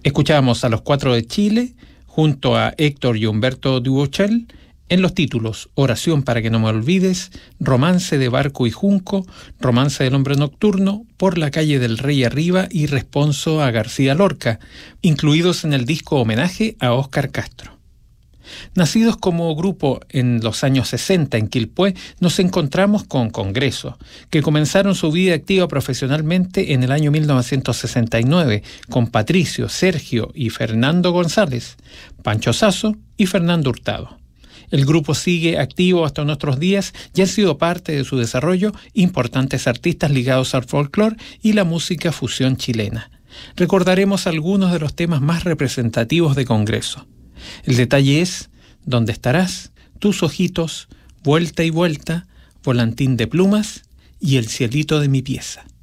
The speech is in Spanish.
Escuchamos a Los Cuatro de Chile junto a Héctor y Humberto Duvochel en los títulos Oración para que no me olvides, Romance de Barco y Junco, Romance del Hombre Nocturno, Por la calle del Rey arriba y Responso a García Lorca, incluidos en el disco homenaje a Óscar Castro. Nacidos como grupo en los años 60 en Quilpué, nos encontramos con Congreso, que comenzaron su vida activa profesionalmente en el año 1969 con Patricio, Sergio y Fernando González, Pancho Sasso y Fernando Hurtado. El grupo sigue activo hasta nuestros días y han sido parte de su desarrollo importantes artistas ligados al folclore y la música fusión chilena. Recordaremos algunos de los temas más representativos de Congreso. El detalle es ¿Dónde estarás?, Tus ojitos, Vuelta y vuelta, Volantín de plumas y El cielito de mi pieza.